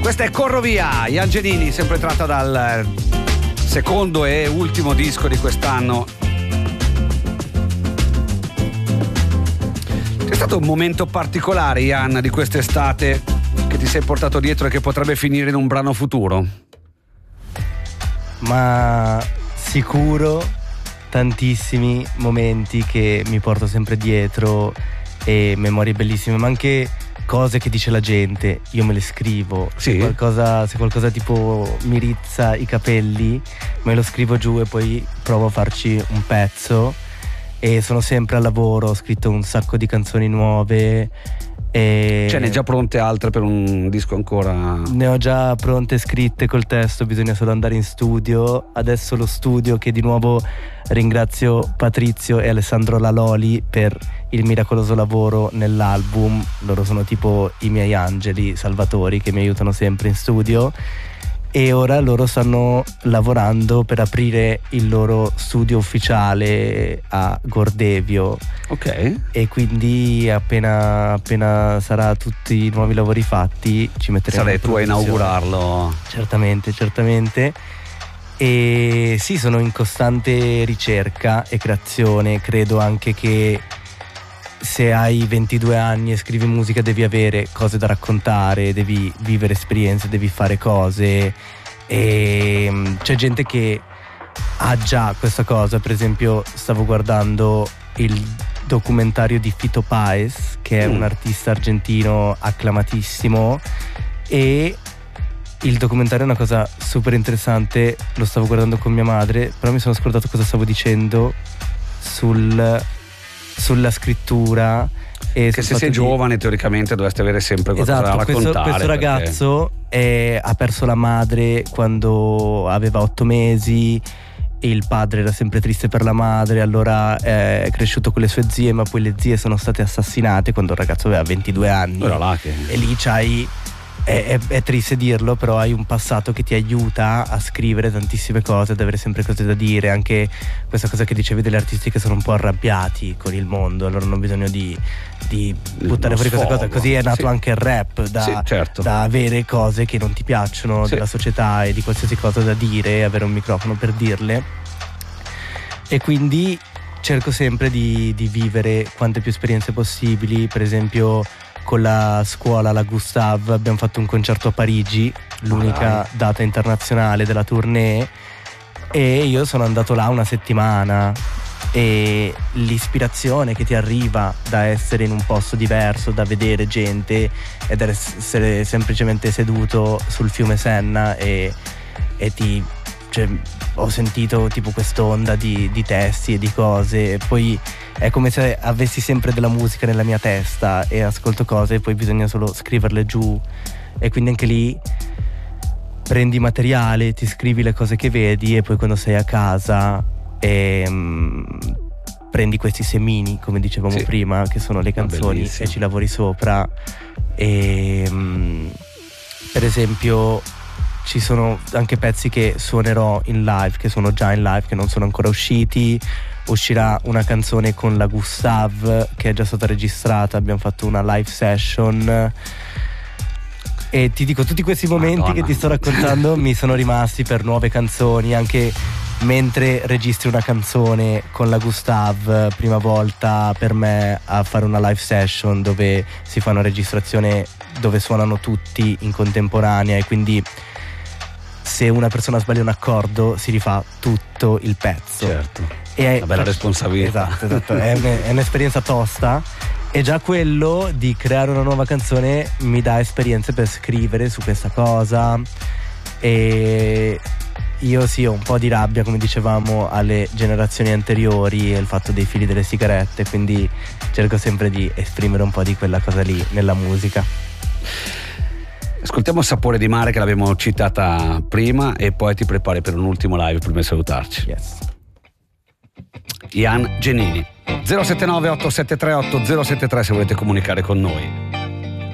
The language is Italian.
Questa è Corro Via, Ian Genini, sempre tratta dal secondo e ultimo disco di quest'anno. C'è stato un momento particolare, Ian, di quest'estate che ti sei portato dietro e che potrebbe finire in un brano futuro? Ma sicuro tantissimi momenti che mi porto sempre dietro e memorie bellissime, ma anche cose che dice la gente, io me le scrivo. Sì. Se qualcosa tipo mi rizza i capelli, me lo scrivo giù e poi provo a farci un pezzo. E sono sempre al lavoro, ho scritto un sacco di canzoni nuove. E Cioè, ne hai già pronte altre per un disco ancora? ne ho già pronte scritte col testo, bisogna solo andare in studio. Adesso lo studio, che di nuovo ringrazio Patrizio e Alessandro Laloli per il miracoloso lavoro nell'album. Loro sono tipo i miei angeli salvatori che mi aiutano sempre in studio. E ora loro stanno lavorando per aprire il loro studio ufficiale a Gordevio. Ok. E quindi appena sarà tutti i nuovi lavori fatti ci metteremo. Sarai in tu a produzione. inaugurarlo. Certamente. E sì, sono in costante ricerca e creazione. Credo anche che se hai 22 anni e scrivi musica devi avere cose da raccontare, devi vivere esperienze, devi fare cose. E c'è gente che ha già questa cosa. Per esempio stavo guardando il documentario di Fito Páez, che è un artista argentino acclamatissimo, e il documentario è una cosa super interessante. Lo stavo guardando con mia madre, però mi sono scordato cosa stavo dicendo sulla scrittura. E che se sei giovane teoricamente dovresti avere sempre qualcosa da raccontare. Questo ragazzo ha perso la madre quando aveva 8 mesi. Il padre era sempre triste per la madre, allora è cresciuto con le sue zie, ma poi le zie sono state assassinate quando il ragazzo aveva 22 anni. Era là che... E lì c'hai... È triste dirlo, però hai un passato che ti aiuta a scrivere tantissime cose, ad avere sempre cose da dire. Anche questa cosa che dicevi degli artisti che sono un po' arrabbiati con il mondo, allora hanno bisogno di buttare fuori queste cose. Così è nato anche il rap, da avere cose che non ti piacciono della società e di qualsiasi cosa da dire e avere un microfono per dirle. E quindi cerco sempre di vivere quante più esperienze possibili. Per esempio con la scuola, la Gustave, abbiamo fatto un concerto a Parigi, l'unica data internazionale della tournée, e io sono andato là una settimana. E l'ispirazione che ti arriva da essere in un posto diverso, da vedere gente ed essere semplicemente seduto sul fiume Senna ho sentito tipo quest'onda di testi e di cose, e poi è come se avessi sempre della musica nella mia testa e ascolto cose e poi bisogna solo scriverle giù. E quindi anche lì prendi materiale, ti scrivi le cose che vedi e poi quando sei a casa prendi questi semini, come dicevamo prima, che sono le canzoni, e ci lavori sopra. E per esempio ci sono anche pezzi che suonerò in live, che sono già in live, che non sono ancora usciti. Uscirà una canzone con la Gustave che è già stata registrata, abbiamo fatto una live session. E ti dico, tutti questi momenti che ti sto raccontando mi sono rimasti per nuove canzoni. Anche mentre registri una canzone con la Gustave, prima volta per me a fare una live session dove si fa una registrazione dove suonano tutti in contemporanea, e quindi se una persona sbaglia un accordo si rifà tutto il pezzo. Certo, è una bella responsabilità. Esatto. È un'esperienza tosta, e già quello di creare una nuova canzone mi dà esperienze per scrivere su questa cosa. E io ho un po' di rabbia, come dicevamo, alle generazioni anteriori e il fatto dei fili delle sigarette, quindi cerco sempre di esprimere un po' di quella cosa lì nella musica. Ascoltiamo Sapore di mare, che l'abbiamo citata prima, e poi ti prepari per un ultimo live prima di salutarci. Yes. Ian Genini, 079 873 8073 se volete comunicare con noi.